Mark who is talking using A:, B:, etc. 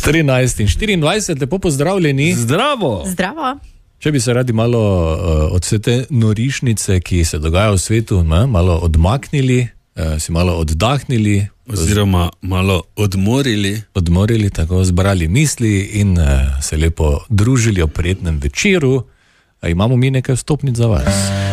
A: 13 in 24, lepo pozdravljeni.
B: Zdravo.
C: Zdravo.
A: Če bi se radi malo od vse te norišnice, ki se dogaja v svetu, malo odmaknili, si malo oddahnili.
B: Oziroma malo odmorili.
A: Odmorili, tako zbrali misli in se lepo družili o prijetnem večeru. Imamo mi nekaj vstopnic za vas.